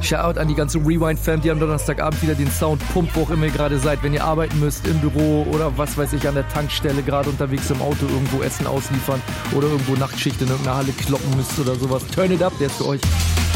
Shoutout an die ganze Rewind-Fam, die am Donnerstagabend wieder den Sound pumpt, wo auch immer ihr gerade seid. Wenn ihr arbeiten müsst, im Büro oder was weiß ich, an der Tankstelle, gerade unterwegs im Auto irgendwo Essen ausliefern oder irgendwo Nachtschicht in irgendeiner Halle kloppen müsst oder sowas. Turn it up, der ist für euch.